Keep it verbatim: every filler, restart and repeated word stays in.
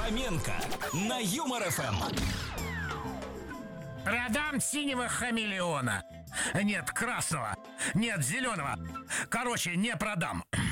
Хоменко на Юмор эф эм. Продам синего хамелеона. Нет, красного. Нет, зеленого. Короче, не продам.